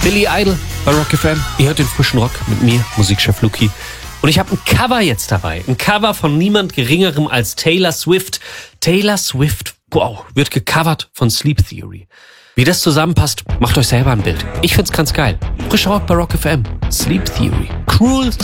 Billy Idol bei Rock FM. Ihr hört den frischen Rock mit mir, Musikchef Luki. Und ich habe ein Cover jetzt dabei. Ein Cover von niemand Geringerem als Taylor Swift. Taylor Swift, wow, wird gecovert von Sleep Theory. Wie das zusammenpasst, macht euch selber ein Bild. Ich find's ganz geil. Frischer Rock bei Rock FM. Sleep Theory. Cruel